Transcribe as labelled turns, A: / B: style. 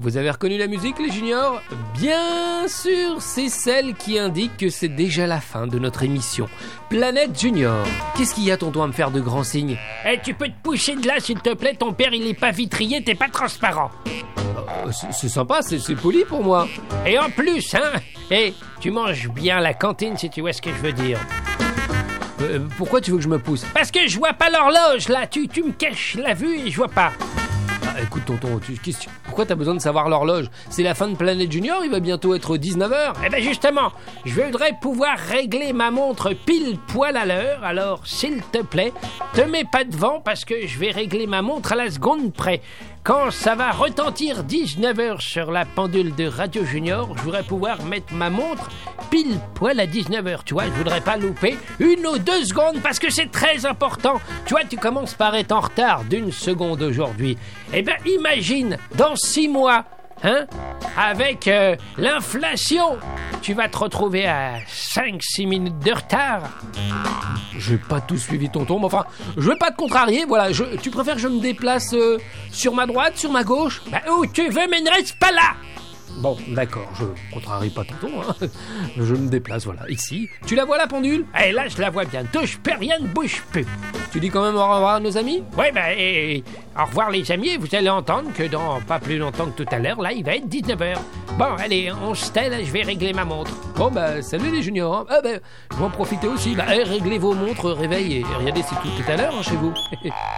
A: Vous avez reconnu la musique, les juniors ? Bien sûr, c'est celle qui indique que c'est déjà la fin de notre émission. Planète Junior. Qu'est-ce qu'il y a, tonton, à me faire de grands signes ?
B: Tu peux te pousser de là, s'il te plaît, ton père, il est pas vitrier, t'es pas transparent.
A: C'est sympa, c'est poli pour moi.
B: Et en plus, tu manges bien à la cantine, si tu vois ce que je veux dire.
A: Pourquoi tu veux que je me pousse ?
B: Parce que je vois pas l'horloge, là, tu me caches la vue et je vois pas.
A: Écoute, tonton, pourquoi t'as besoin de savoir l'horloge ? C'est la fin de Planète Junior, il va bientôt être 19h.
B: Eh ben justement, je voudrais pouvoir régler ma montre pile poil à l'heure, alors s'il te plaît, te mets pas devant parce que je vais régler ma montre à la seconde près. Quand ça va retentir 19h sur la pendule de Radio Junior, je voudrais pouvoir mettre ma montre pile poil à 19h, tu vois, je voudrais pas louper 1 ou 2 secondes parce que c'est très important. Tu vois, tu commences par être en retard d'1 seconde aujourd'hui. Eh ben, imagine, dans 6 mois, avec l'inflation, tu vas te retrouver à 5-6 minutes de retard.
A: J'ai pas tout suivi, tonton, mais enfin, je vais pas te contrarier, voilà. Tu préfères que je me déplace sur ma droite, sur ma gauche ?
B: Où tu veux, mais ne reste pas là.
A: Bon, d'accord, je contrarie pas tonton, Je me déplace, voilà, ici. Tu la vois, la pendule ?
B: Là, je la vois bien. Touche plus, rien ne bouge plus.
A: Tu dis quand même au revoir à nos amis ?
B: Oui, au revoir les amis, et vous allez entendre que dans pas plus longtemps que tout à l'heure, là, il va être 19h. Bon, allez, on se tait, là, je vais régler ma montre.
A: Bon, salut les juniors. Je vais en profiter aussi. Réglez vos montres, réveil, et regardez, c'est tout à l'heure chez vous.